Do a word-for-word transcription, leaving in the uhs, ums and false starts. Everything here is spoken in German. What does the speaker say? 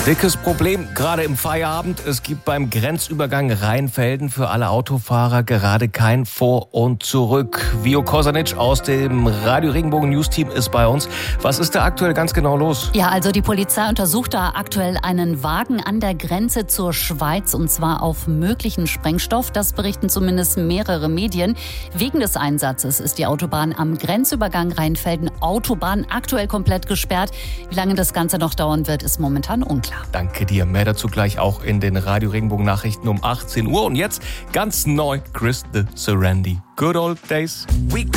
Dickes Problem, gerade im Feierabend. Es gibt beim Grenzübergang Rheinfelden für alle Autofahrer gerade kein Vor und Zurück. Vio Kosanic aus dem Radio Regenbogen News Team ist bei uns. Was ist da aktuell ganz genau los? Ja, also die Polizei untersucht da aktuell einen Wagen an der Grenze zur Schweiz und zwar auf möglichen Sprengstoff. Das berichten zumindest mehrere Medien. Wegen des Einsatzes ist die Autobahn am Grenzübergang Rheinfelden Autobahn aktuell komplett gesperrt. Wie lange das Ganze noch dauern wird, ist momentan unklar. Danke dir. Mehr dazu gleich auch in den Radio Regenbogen Nachrichten um achtzehn Uhr. Und jetzt ganz neu Chris the Serenity. Good Old Days. We